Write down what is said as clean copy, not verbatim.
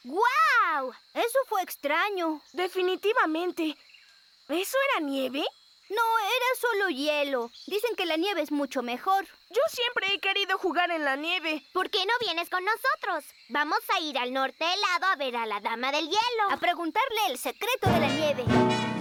¡Guau! Eso fue extraño. Definitivamente. ¿Eso era nieve? No, era solo hielo. Dicen que la nieve es mucho mejor. Yo siempre he querido jugar en la nieve. ¿Por qué no vienes con nosotros? Vamos a ir al norte helado a ver a la Dama del Hielo. A preguntarle el secreto de la nieve.